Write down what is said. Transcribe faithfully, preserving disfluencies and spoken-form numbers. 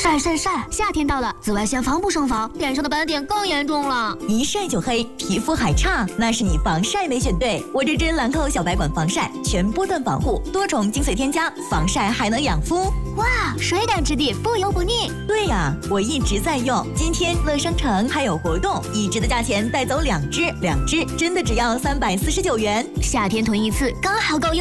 晒晒晒！夏天到了，紫外线防不胜防，脸上的斑点更严重了。 一晒就黑，皮肤还差，那是你防晒没选对。我这支兰蔻小白管防晒，全波段防护，多重精髓添加，防晒还能养肤。 哇，水感质地，不油不腻。 对呀，我一直在用。今天乐商城还有活动，一支的价钱带走两支，两支真的只要三百四十九元。 夏天囤一次，刚好够用。